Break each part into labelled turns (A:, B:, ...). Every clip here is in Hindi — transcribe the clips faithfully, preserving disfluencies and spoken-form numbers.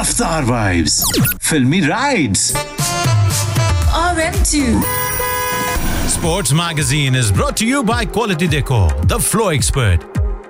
A: रफ्तार वाइब्स, फिल्मी rides.
B: R M two.
C: Sports Magazine is brought to you by Quality Decor, the Flow Expert.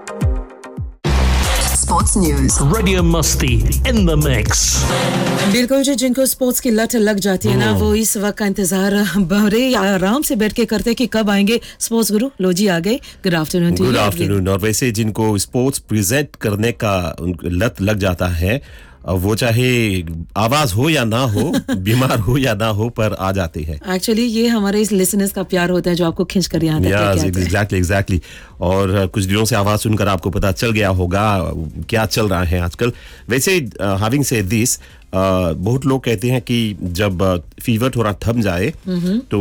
B: Sports News.
D: Radio Musti in the mix.
E: बिल्कुल जी, जिनको स्पोर्ट्स की लत लग जाती है ना, वो इस वक्त का इंतजार बड़े आराम से बैठ के करते कि कब आएंगे स्पोर्ट्स गुरु। लो जी आ गए। Good afternoon to you.
F: Good afternoon. और वैसे जिनको स्पोर्ट्स प्रेजेंट करने का लत लग जाता है, वो चाहे आवाज हो या ना हो, बीमार हो या ना हो, पर आ जाते हैं।
E: एक्चुअली ये हमारे इस लिसनर्स का प्यार होता है जो आपको खींच कर यहाँ तक लेके आते हैं।
F: Exactly exactly. और कुछ दिनों से आवाज सुनकर आपको पता चल गया होगा क्या चल रहा है आजकल। वैसे हैविंग सेड दिस, बहुत लोग कहते हैं कि जब फीवर थोड़ा थम जाए तो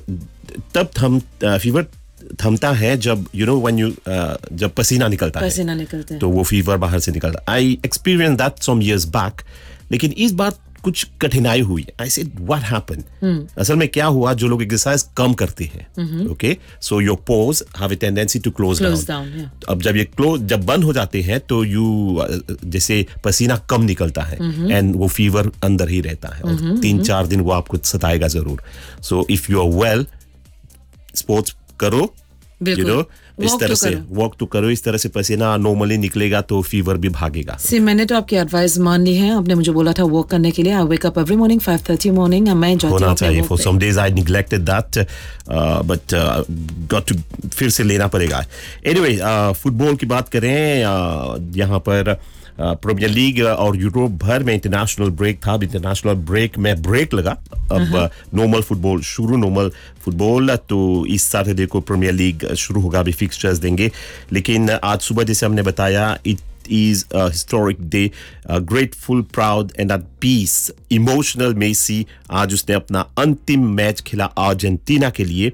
F: तब थम फीवर थमता है जब यू नो व्हेन यू जब पसीना निकलता है
E: पसीना निकलता है
F: तो वो फीवर बाहर से निकलता। I experience that some years back, लेकिन इस बार कुछ कठिनाई हुई। I said what happened. असल में क्या हुआ, जो लोग एक्सरसाइज कम करते हैं, okay, so your pores have a tendency to close down. अब जब ये क्लोज जब बंद हो जाते हैं तो यू जैसे पसीना कम निकलता है एंड वो फीवर अंदर ही रहता है और तीन चार दिन वो आपको सताएगा जरूर। So if you are well, sports करो, यू नो, इस तरह से वॉक तो करो, इस तरह से पसीना नॉर्मली निकलेगा तो फीवर भी भागेगा।
E: सी मैंने तो आपकी एडवाइस मान ली है। आपने मुझे बोला था वॉक करने के लिए। आई wake up every morning five thirty morning, मैं जाती हूं
F: होना चाहिए। For some days I neglected that, but got to फिर से लेना पड़ेगा। एनीवे, फुटबॉल की बात करें, uh, यहाँ पर प्रीमियर लीग और यूरोप भर में इंटरनेशनल ब्रेक था। इंटरनेशनल ब्रेक में ब्रेक लगा, अब नॉर्मल फुटबॉल शुरू। नॉर्मल फुटबॉल तो इस सैटरडे को प्रीमियर लीग शुरू होगा, अभी फिक्सचर्स देंगे। लेकिन आज सुबह जैसे हमने बताया, it is a historic day, uh, grateful, proud and at peace. Emotional Messi आज उसने अपना अंतिम मैच खेला अर्जेंटीना के लिए।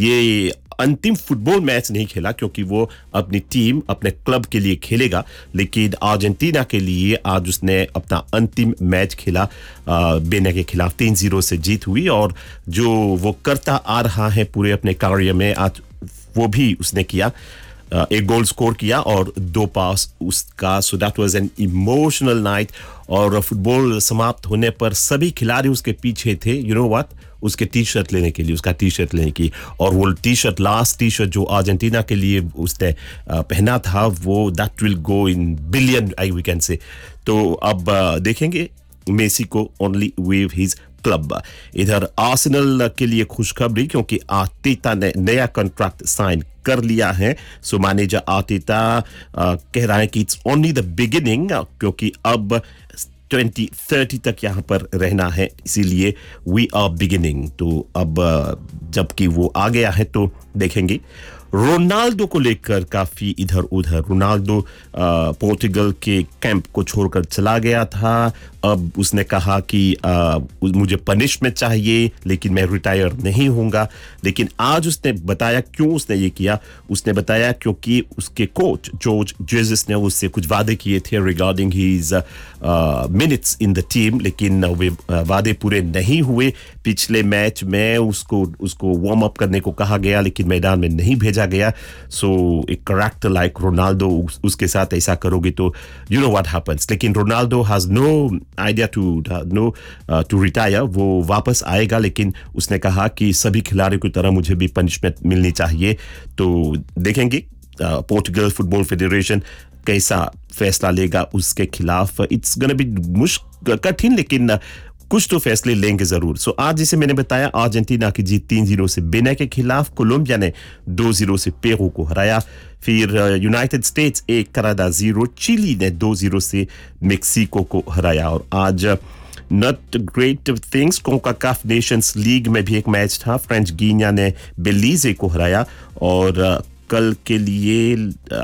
F: ये अंतिम फुटबॉल मैच नहीं खेला क्योंकि वो अपनी टीम, अपने क्लब के लिए खेलेगा, लेकिन अर्जेंटीना के लिए आज उसने अपना अंतिम मैच खेला। बेने के खिलाफ तीन जीरो से जीत हुई और जो वो करता आ रहा है पूरे अपने करियर में, आज वो भी उसने किया। Uh, एक गोल स्कोर किया और दो पास उसका। So that was an emotional night. और फुटबॉल समाप्त होने पर सभी खिलाड़ी उसके पीछे थे, यू नो व्हाट, उसके टी शर्ट लेने के लिए, उसका टी शर्ट लेने की। और वो T shirt, last T shirt जो अर्जेंटीना के लिए उसने uh, पहना था, वो that will go in billion, I we can say. तो अब uh, देखेंगे मेसी को ओनली विद हिज क्लब। इधर आर्सेनल के लिए खुशखबरी, क्योंकि आर्टेटा ने नया कॉन्ट्रैक्ट साइन कर लिया है। सो मैनेजर आर्टेटा कह रहा है कि इट्स ओनली द बिगिनिंग, क्योंकि अब ट्वेंटी थर्टी तक यहाँ पर रहना है, इसीलिए वी आर बिगिनिंग। तो अब जबकि वो आ गया है तो देखेंगे। रोनाल्डो को लेकर काफी इधर उधर। रोनाल्डो पोर्टुगल के कैंप को छोड़कर चला गया था। अब उसने कहा कि आ, मुझे पनिशमेंट चाहिए, लेकिन मैं रिटायर नहीं होऊंगा। लेकिन आज उसने बताया क्यों उसने ये किया। उसने बताया क्योंकि उसके कोच जॉर्ज जेसस ने उससे कुछ वादे किए थे regarding his minutes in the team, लेकिन वे वादे पूरे नहीं हुए। पिछले मैच में उसको उसको वार्म अप करने को कहा गया, लेकिन मैदान में नहीं भेजा गया। सो एक कैरेक्टर लाइक रोनाल्डो, उसके साथ ऐसा करोगे तो यू नो व्हाट हैपेंस। लेकिन Ronaldo has no idea to know to retire. वो वापस आएगा, लेकिन उसने कहा कि सभी खिलाड़ियों की तरह मुझे भी पनिशमेंट मिलनी चाहिए। तो देखेंगे पोर्टुगल फुटबॉल फेडरेशन कैसा फैसला लेगा उसके खिलाफ। इट्स गोना बी मुश्किल, कठिन, लेकिन कुछ तो फैसले लेंगे जरूर। सो आज जिसे मैंने बताया, अर्जेंटीना की जीत तीन जीरो से बेने के खिलाफ, कोलंबिया ने दो जीरो से पेरू को हराया। फिर यूनाइटेड स्टेट्स एक, कनाडा जीरो, चिली ने दो जीरो से मेक्सिको को हराया। और आज not great things, कोंकाकाफ Nations league में भी एक मैच था। फ्रेंच गिनिया ने बेलीजे को हराया। और कल के लिए